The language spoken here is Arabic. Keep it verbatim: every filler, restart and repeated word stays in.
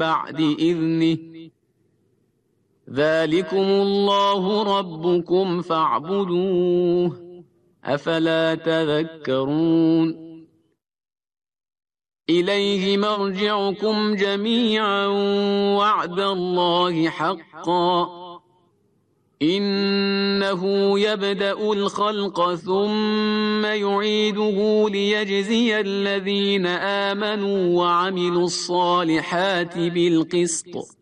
بعد إذنه ذلكم الله ربكم فاعبدوه أفلا تذكرون إليه مرجعكم جميعا وعد الله حقا إنه يبدأ الخلق ثم يعيده ليجزي الذين آمنوا وعملوا الصالحات بالقسط